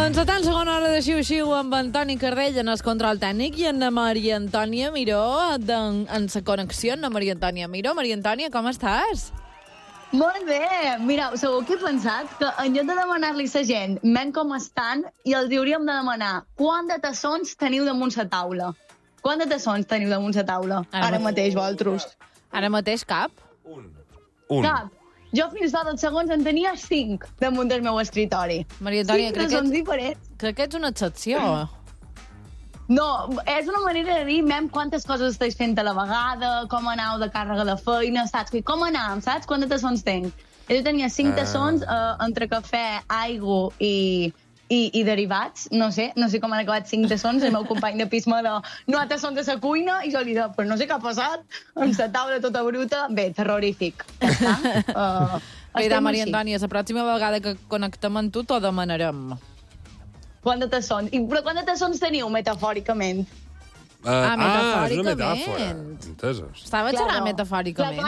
Doncs a tan segona hora de xiu-xiu amb Antoni Cardell en el control tècnic i en Maria Antònia Miró en sa connexió, en Maria Antònia Miró. Maria Antònia, com estàs? Molt bé. Mira, segur que he pensat que en lloc de demanar-li a la gent men com estan, i els hauríem de demanar quant de tassons teniu damunt la taula. Quant de tassons teniu damunt la taula? Ara mateix, vosaltres. Ara mateix cap? Un. Cap. Jo fins fa 2 segons en tenia 5 damunt del meu escritori. Maria Antònia, 5 tassons diferents. crec que ets una excepció. No, és una manera de dir, mem, quantes coses estàs fent a la vegada, com anau de càrrega de feina, saps? Com anàvem, saps? Quants tassons tenc? Jo tenia 5 tassons entre cafè, aigua i derivats. No sé com han acabat 5 tassons. El meu company de pis me de no ha tassons a la cuina, i jo li dic, però no sé què ha passat, amb la taula tota bruta. Bé, terrorífic. Mira, Maria Antònia, la pròxima vegada que connectem amb tu t'ho demanarem. Quant de tassons? Però quant de tassons teniu, metafòricament? Metafòricament. És una metàfora. Entesos. Estava xerrant metafòricament.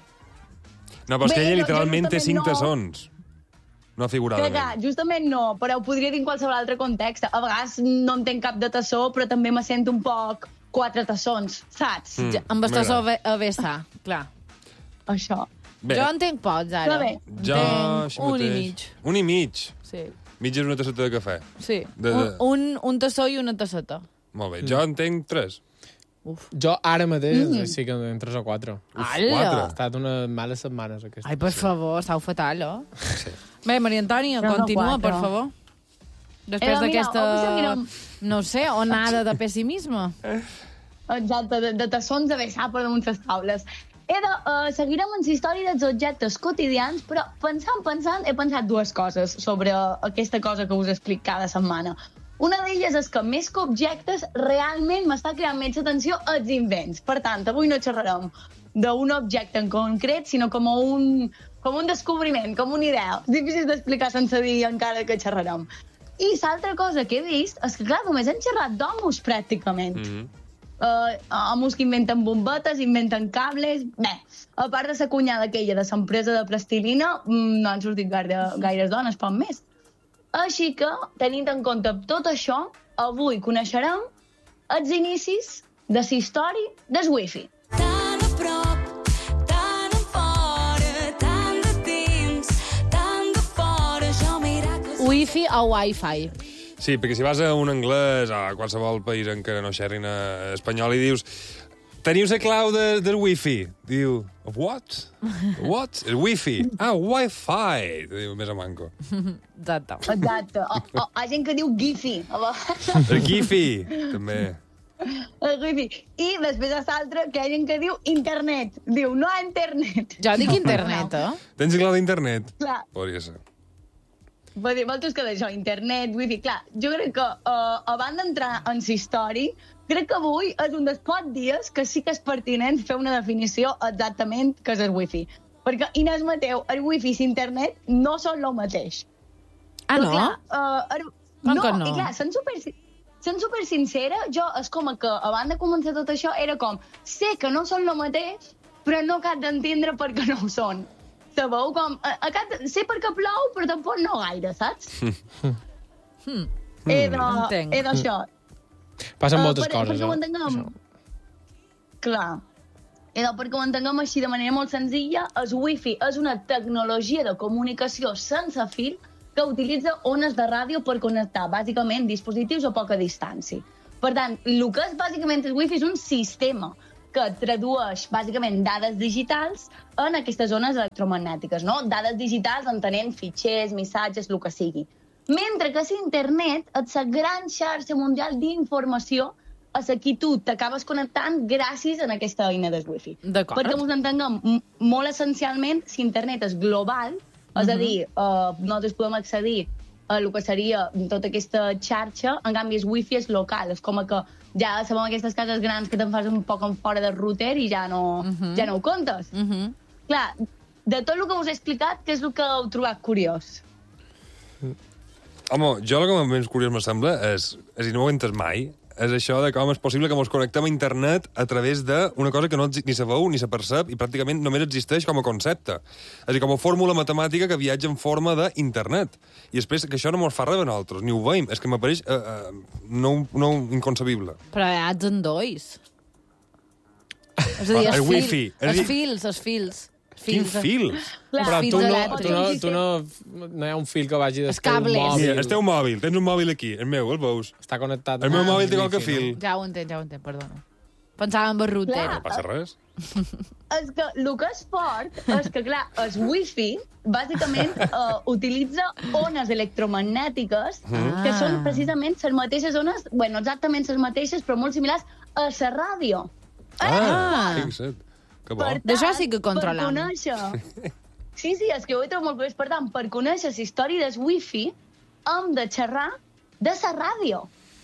No, però és que ella literalment té 5 justament no. tassons. No figuradament. Clar, justament no, però ho podria dir en qualsevol altre context. A vegades no entenc cap de tassó, però també me sento un poc 4 tassons, saps? Amb el tassó a vessar, clar. Això. Bé. Jo en tenc pocs, ara. Però bé. Jo, Tenc així un i mateix. mig. Un i mig? Sí. Mig és una tasseta de cafè. Sí. De- Un tassó i una tasseta. Molt bé. Jo en tenc 3. Jo ara mateix sí que en 3 o 4. Ha Alla! estat unes males setmanes, aquesta. Ai, per favor, estàu fatal, Sí. Bé, Maria Antònia, Tres o continua, quatre. per favor. Després Mira, d'aquesta, avui seguirem. no sé, onada de pessimisme. Exacte, de tassons de vessar per damunt les taules. Seguirem amb la història dels objectes quotidians, però pensant, he pensat 2 coses sobre aquesta cosa que us explico cada setmana. Una d'elles és que més que objectes, realment m'està creant més atenció als invents. Per tant, avui no xerrarem d'un objecte en concret, sinó com un descobriment, com una idea. És difícil d'explicar sense dir encara que xerrarem. I l'altra cosa que he vist és que, clar, només hem xerrat d'homus, pràcticament. Homus que inventen bombetes, inventen cables... Bé, a part de la cunyada aquella de l'empresa de plastilina, no han sortit gaires dones, poc més. Així que, tenint en compte tot això, avui coneixerem els inicis de la història del wifi. Tan a prop, tan a fora, tan de dins, tan de fora, jo miracles... Wifi o Wi-Fi. Sí, perquè si vas a un anglès, a qualsevol país en què no xerrin espanyol, i dius teniu la clau del wifi. Diu, what? What? El wifi. Wi-Fi. Diu, més a manco. Exacte. Exacte. Hi ha gent que diu gifi. El gifi, també. El wifi. I després hi ha l'altre que hi ha gent que diu internet. Diu, no internet. Jo dic internet, Tens clau d'internet? Clar. Podria ser. Vull dir, vosaltres que d'això, internet, wifi... Clar, jo crec que abans d'entrar en la història, crec que avui és un dels pocs dies que sí que és pertinent fer una definició exactament què és el wifi. Perquè, Inés Mateu, el wifi i internet no són el mateix. Ah, Però, no? clar, Com que no? I clar, sent super sincera, jo és com que abans de començar tot això era com, sé que no són el mateix, però no cap d'entendre per què no ho són. Sabeu? Com, sé per què plou, però tampoc no gaire, saps? Entenc. d'això. Passen moltes coses, perquè ho entenguem. Clar. Perquè ho entenguem així de manera molt senzilla, el wifi és una tecnologia de comunicació sense fil que utilitza ones de ràdio per connectar, bàsicament, dispositius a poca distància. Per tant, el que és bàsicament el wifi és un sistema que tradueix, bàsicament, dades digitals en aquestes zones electromagnètiques, no? Dades digitals entenent fitxers, missatges, el que sigui. Mentre que l'internet és la gran xarxa mundial d'informació a la que tu t'acabes connectant gràcies a aquesta eina del wifi. D'acord. Perquè ens entenguem, molt essencialment, l'internet és global, és a dir, nosaltres podem accedir a el que seria tota aquesta xarxa, en canvi el wifi és local, és com que ja sabem aquestes cases grans que te'n fas un poc en fora del router i ja no ho comptes. Clar, de tot el que us he explicat, què és el que heu trobat curiós? Home, jo el que més curiós me sembla és, i no ho he entès mai, és això de com és possible que ens connectem a internet a través d'una cosa que ni se veu ni se percep i pràcticament només existeix com a concepte. És a dir, com a fórmula matemàtica que viatja en forma d'internet. I després que això no ens fa res a nosaltres, ni ho veiem. És que m'apareix no inconcebible. Però ja ets en dois. És a dir, El wifi. Els fils. Quin fils? Clar, Però fils tu elèctrics. no hi ha un fil que vagi del Els teu cables. mòbil. Mira, el teu mòbil, tens un mòbil aquí, el meu, el veus? Està connectat. El meu mòbil té amb qualque wifi, fil. Ja ho entenc, perdona. Pensava en el router. No passa res. És que el que és fort és que, clar, el wifi bàsicament utilitza ones electromagnètiques que són precisament les mateixes ones, bueno, exactament les mateixes, però molt similars a la ràdio. Fixa't. Que bo. Per tant, D'això sí que controlam. Per conèixer... Sí, és que ho he trobat molt curiós. Per tant, per conèixer la història del wifi, hem de xerrar de la ràdio.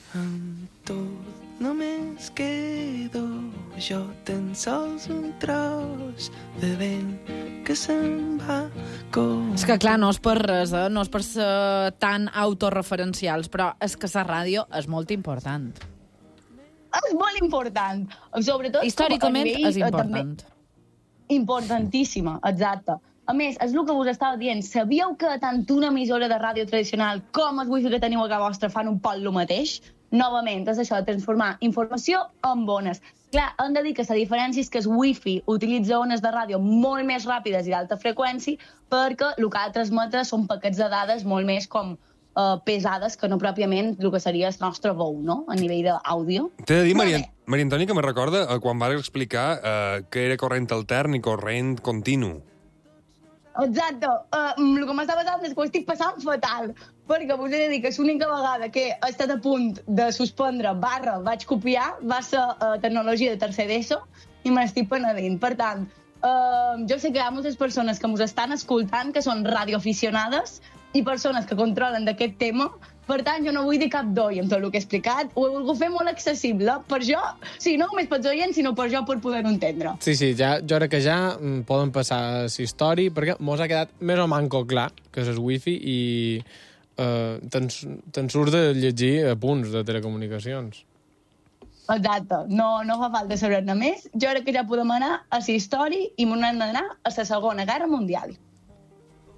Tot només quedo jo, tan sols un tros de vent que se'n va com... És que, clar, no és per res, no és per ser tan autorreferencials, però és que la ràdio és molt important. És molt important. Sobretot, Històricament a nivell, és important. Importantíssima, exacte. A més, és el que us estava dient. Sabíeu que tant una emissora de ràdio tradicional com el wifi que teniu a casa vostra fan un poc el mateix? Novament, és això, de transformar informació en ones. Clar, hem de dir que la diferència és que el wifi utilitza ones de ràdio molt més ràpides i d'alta freqüència perquè el que ha de transmetre són paquets de dades molt més com pesades que no pròpiament el que seria el nostre veu, no?, a nivell d'àudio. T'he de dir, Maria Antònia, que me recorda quan vas explicar que era corrent altern i corrent continu. Exacte. El que m'està passant és que ho estic passant fatal, perquè us he de dir que l'única vegada que he estat a punt de suspendre / vaig copiar va ser tecnologia de tercer d'ESO i me n'estic penedint. Per tant, jo sé que hi ha moltes persones que ens estan escoltant que són radioaficionades i persones que controlen d'aquest tema. Per tant, jo no vull dir cap doi amb tot el que he explicat. Ho he volgut fer molt accessible per jo, sí, no només pels oients, sinó per jo per poder-ho entendre. Sí, jo crec que ja poden passar la història, perquè mos ha quedat més o manco clar que és el wifi i te'n surt de llegir apunts de telecomunicacions. Exacte, no fa falta saber-ne més. Jo crec que ja podem anar a la història i m'ho hem d'anar a la Segona Guerra Mundial.